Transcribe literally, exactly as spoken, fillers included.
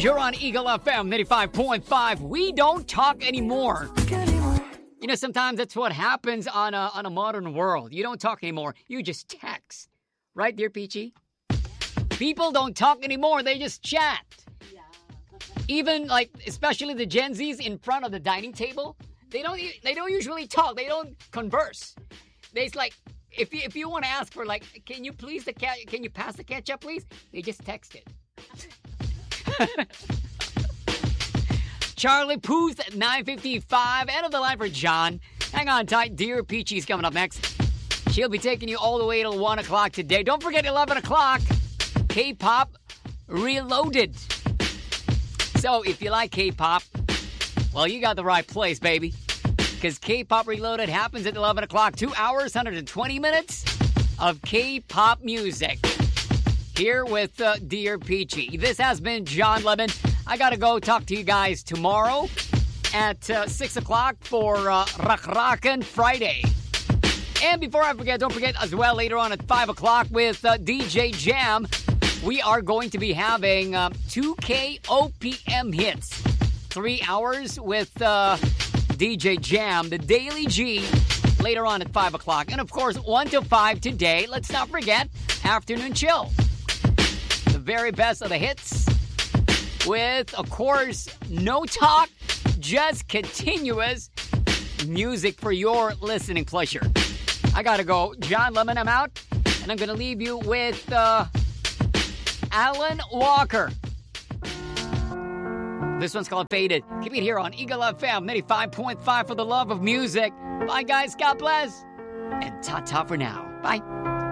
You're on Eagle F M ninety-five point five. We don't talk anymore. You know, sometimes that's what happens on a, on a modern world. You don't talk anymore. You just text. Right, dear Peachy? People don't talk anymore. They just chat. Even, like, especially the Gen Zs in front of the dining table, they don't they don't usually talk. They don't converse. They just, like, if you, if you want to ask for, like, can you please, the cat, can you pass the ketchup, please? They just text it. Charlie Puth at nine fifty-five. End of the line for John. Hang on tight. Dear Peachy's coming up next. She'll be taking you all the way till one o'clock today. Don't forget eleven o'clock. K-Pop Reloaded. So if you like K-Pop, well, you got the right place, baby. Because K-Pop Reloaded happens at eleven o'clock. Two hours, one hundred twenty minutes of K-Pop music. Here with uh, Dear Peachy. This has been John Lemon. I got to go talk to you guys tomorrow at uh, six o'clock for uh, Rock Rockin' Friday. And before I forget, don't forget as well, later on at five o'clock with uh, D J Jam, we are going to be having uh, two K O P M hits. Three hours with uh, D J Jam, the Daily G, later on at five o'clock. And of course, one to five today, let's not forget, Afternoon Chill. The very best of the hits with, of course, no talk, just continuous music for your listening pleasure. I gotta go. John Lemon, I'm out. And I'm gonna leave you with uh, Alan Walker. This one's called Faded. Keep it here on Eagle F M ninety-five point five for the love of music. Bye, guys. God bless. And ta-ta for now. Bye.